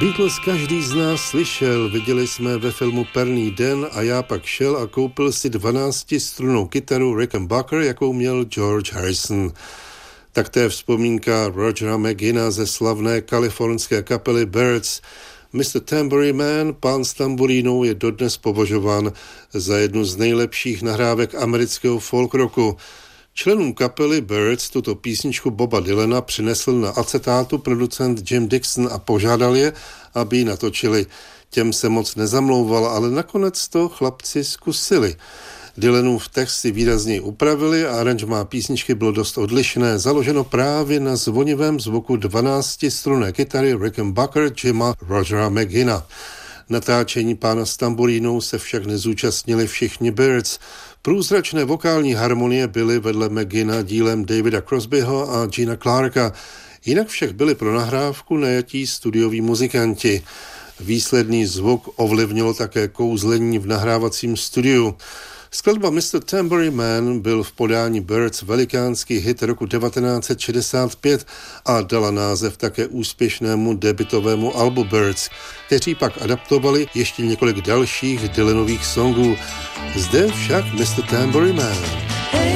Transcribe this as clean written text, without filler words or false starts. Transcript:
Beatles každý z nás slyšel, viděli jsme ve filmu Perný den a já pak šel a koupil si 12strunnou kytaru Rickenbacker, jakou měl George Harrison. Tak to je vzpomínka Rogera McGuinna ze slavné kalifornské kapely Byrds. Mr. Tambourine Man, pán s tamburínou, je dodnes považován za jednu z nejlepších nahrávek amerického folk rocku. Členům kapely Byrds tuto písničku Boba Dylana přinesl na acetátu producent Jim Dixon a požádal je, aby ji natočili. Těm se moc nezamlouval, ale nakonec to chlapci zkusili. Dylanův text si výrazněji upravili a aranžmá písničky bylo dost odlišné, založeno právě na zvonivém zvuku 12strunné kytary Rickenbacker Jima Rogera McGuinna. Natáčení pána s tamburínou se však nezúčastnili všichni Byrds. Průzračné vokální harmonie byly vedle McGuinna dílem Davida Crosbyho a Gena Clarka. Jinak však byli pro nahrávku najatí studioví muzikanti. Výsledný zvuk ovlivnilo také kouzlení v nahrávacím studiu. Skladba Mr. Tambourine Man byl v podání Byrds velikánský hit roku 1965 a dala název také úspěšnému debutovému albu Byrds, kteří pak adaptovali ještě několik dalších Dylanových songů. Zde však Mr. Tambourine Man.